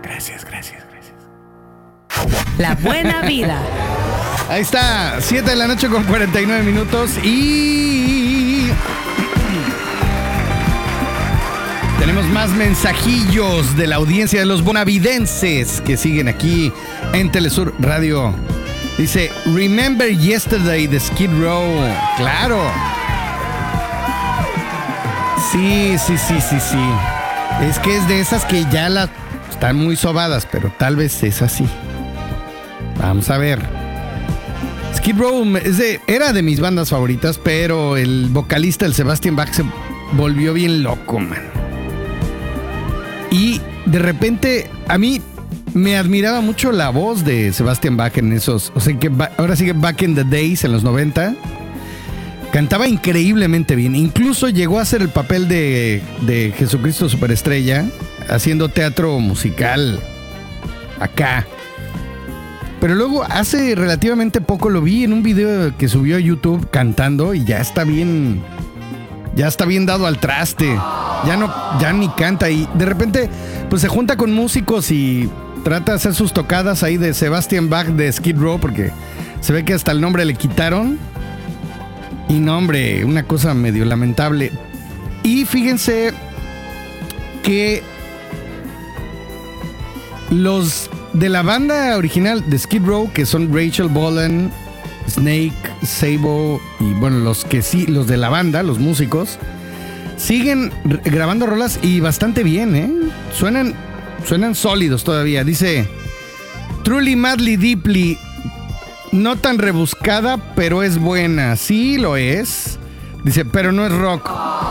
Gracias. La buena vida. Ahí está, 7 de la noche con 49 minutos y... tenemos más mensajillos de la audiencia de los bonavidenses que siguen aquí en Telesur Radio. Dice, Remember Yesterday de Skid Row. Claro. Sí. Es que es de esas que ya están muy sobadas, pero tal vez es así. Vamos a ver. Skid Row era de mis bandas favoritas, pero el vocalista, el Sebastian Bach, se volvió bien loco, man. Y de repente, a mí me admiraba mucho la voz de Sebastian Bach en esos... O sea, que ahora sí que back in the days, en los 90... Cantaba increíblemente bien. Incluso llegó a hacer el papel de Jesucristo Superestrella, haciendo teatro musical acá. Pero luego, hace relativamente poco, lo vi en un video que subió a YouTube cantando y ya está bien dado al traste. Ya ni canta. Y de repente, pues se junta con músicos y trata de hacer sus tocadas ahí de Sebastian Bach de Skid Row, porque se ve que hasta el nombre le quitaron. Y no, hombre, una cosa medio lamentable. Y fíjense que los de la banda original de Skid Row, que son Rachel Bolan, Snake, Sabo y bueno, los de la banda, los músicos, siguen grabando rolas y bastante bien, ¿eh? Suenan sólidos todavía. Dice, Truly, Madly, Deeply, no tan rebuscada, pero es buena. Sí, lo es. Dice, pero no es rock.